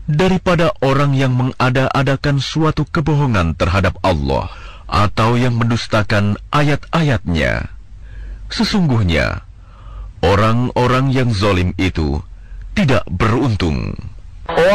daripada orang yang mengada-adakan suatu kebohongan terhadap Allah atau yang mendustakan ayat-ayat-Nya. Sesungguhnya, orang-orang yang zalim itu tidak beruntung.